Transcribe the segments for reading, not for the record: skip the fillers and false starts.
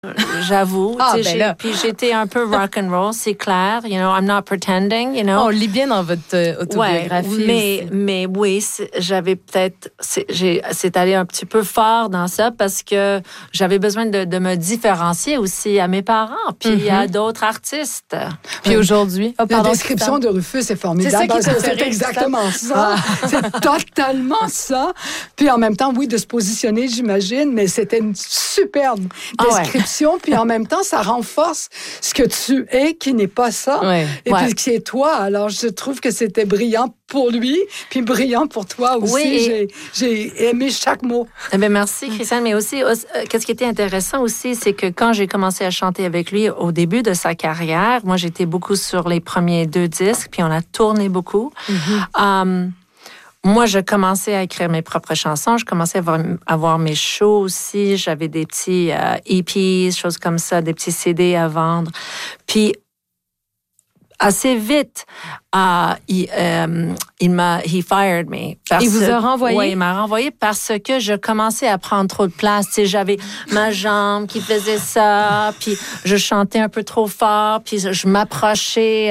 j'avoue. Puis j'étais un peu rock and roll, c'est clair. I'm not pretending. On lit bien dans votre autobiographie. Mais oui, j'avais peut-être, c'est allé un petit peu fort dans ça parce que j'avais besoin de me différencier aussi à mes parents, puis à d'autres artistes. Puis aujourd'hui, la description de Rufus est formidable. C'est exactement ça. C'est totalement ça. Puis en même temps, oui, de se positionner, j'imagine, mais c'était une superbe description. Puis en même temps, ça renforce ce que tu es, qui n'est pas ça, et puis qui est toi. Alors, je trouve que c'était brillant pour lui, puis brillant pour toi aussi. Oui, j'ai aimé chaque mot. Eh bien, merci, Christiane. Mais aussi, qu'est-ce qui était intéressant aussi, c'est que quand j'ai commencé à chanter avec lui au début de sa carrière, moi, j'étais beaucoup sur les premiers 2 disques, puis on a tourné beaucoup. Moi, je commençais à écrire mes propres chansons. Je commençais à avoir mes shows aussi. J'avais des petits EPs, choses comme ça, des petits CD à vendre. Puis, assez vite, he fired me. Il vous a renvoyé? Oui, il m'a renvoyé parce que je commençais à prendre trop de place. Tu sais, j'avais ma jambe qui faisait ça, puis je chantais un peu trop fort, puis je m'approchais,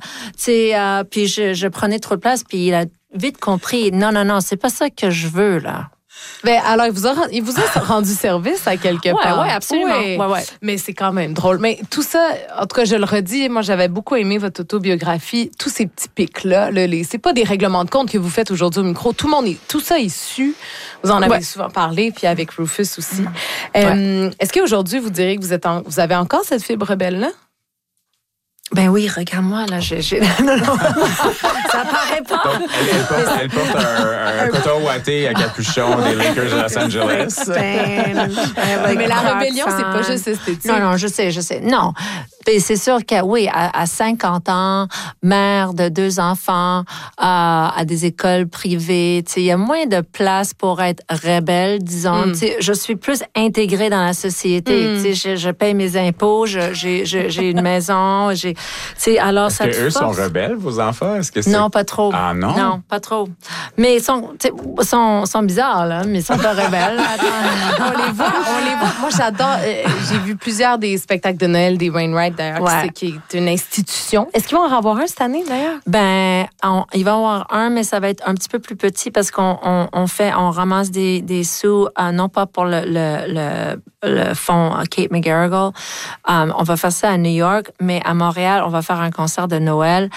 puis je prenais trop de place, puis il a vite compris, non, c'est pas ça que je veux, là. Ben, alors, il vous a rendu service à quelque part. Oui, absolument. Ouais. Mais c'est quand même drôle. Mais tout ça, en tout cas, je le redis, moi, j'avais beaucoup aimé votre autobiographie. Tous ces petits pics-là, c'est pas des règlements de compte que vous faites aujourd'hui au micro. Tout ça est su. Vous en avez souvent parlé, puis avec Rufus aussi. Est-ce qu'aujourd'hui, vous diriez que vous avez encore cette fibre rebelle-là? Ben oui, regarde-moi, là, non, ça paraît pas. Donc, elle porte un coton ouaté à capuchon des Lakers de Los Angeles. Mais la rébellion, c'est pas juste esthétique. Non, je sais. Non. Et c'est sûr que, oui, à 50 ans, mère de 2 enfants, à des écoles privées, il y a moins de place pour être rebelle, disons. Je suis plus intégrée dans la société. Je paye mes impôts, j'ai une maison, alors est-ce qu'eux sont rebelles, vos enfants? Est-ce que c'est... Non, pas trop. Ah non? Non, pas trop. Mais ils sont bizarres, là, mais ils sont pas rebelles. On les voit. Moi, j'adore. J'ai vu plusieurs des spectacles de Noël des Wainwright, d'ailleurs, qui est une institution. Est-ce qu'ils vont en avoir un cette année, d'ailleurs? Ben, il va y en avoir un, mais ça va être un petit peu plus petit parce qu'on ramasse des sous, non pas pour le fonds Kate McGarrigle. On va faire ça à New York, mais à Montréal, on va faire un concert de Noël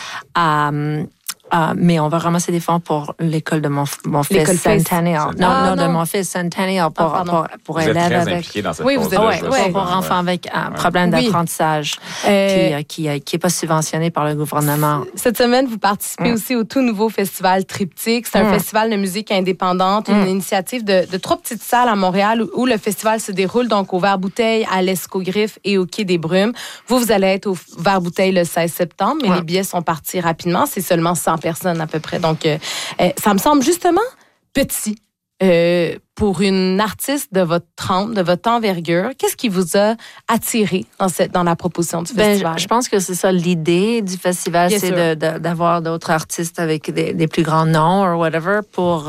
mais on va ramasser des fonds pour l'école de mon fils Centennial. Non, de mon fils Centennial pour élèves avec. Vous êtes très impliqué dans cette cause-là. Pour enfants avec un problème d'apprentissage qui est pas subventionné par le gouvernement. Cette semaine, vous participez aussi au tout nouveau festival Triptyque. C'est un festival de musique indépendante, une initiative de 3 petites salles à Montréal où le festival se déroule donc au Vert-Bouteille, à l'Escogriffe et au Quai des Brumes. Vous allez être au Vert-Bouteille le 16 septembre, mais les billets sont partis rapidement. C'est seulement 100 personnes à peu près. Donc, ça me semble justement petit pour une artiste de votre trempe, de votre envergure. Qu'est-ce qui vous a attiré dans la proposition du festival? Je pense que c'est ça l'idée du festival, c'est d'avoir d'autres artistes avec des plus grands noms ou whatever pour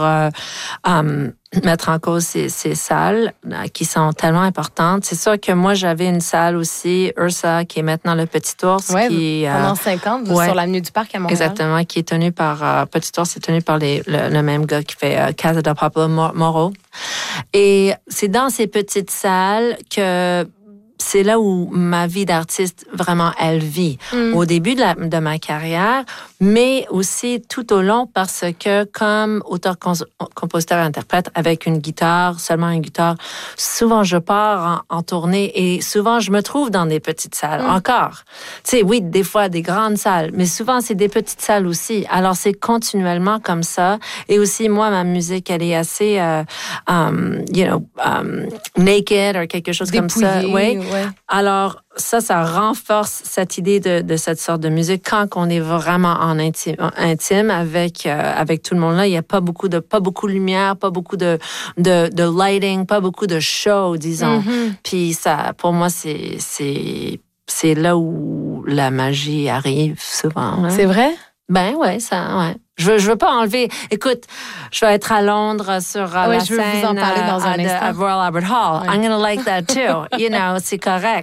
mettre en cause ces salles qui sont tellement importantes. C'est sûr que moi, j'avais une salle aussi, Ursa, qui est maintenant le Petit Ours. Pendant 5 ans, sur l'avenue du Parc à Montréal. Exactement, qui est tenu par Petit Ours, c'est tenu par le même gars qui fait Casa de Pablo Moro. Et c'est dans ces petites salles que c'est là où ma vie d'artiste, vraiment, elle vit. Au début de ma carrière, mais aussi tout au long parce que comme auteur, compositeur et interprète avec une guitare, seulement une guitare, souvent je pars en tournée et souvent je me trouve dans des petites salles encore. Tu sais, oui, des fois des grandes salles, mais souvent c'est des petites salles aussi. Alors c'est continuellement comme ça. Et aussi, moi, ma musique, elle est assez, naked ou quelque chose comme ça. Oui. Ouais. Alors, ça renforce cette idée de cette sorte de musique quand on est vraiment en intime avec tout le monde là. Il y a pas beaucoup de lumière, pas beaucoup de lighting, pas beaucoup de show, disons. Puis ça, pour moi, c'est là où la magie arrive souvent. Hein. C'est vrai? Ben ouais, ça, ouais. Je veux pas enlever. Écoute, je vais être à Londres sur la je veux scène vous en parler dans un instant. à Royal Albert Hall. I'm gonna like that too. C'est correct.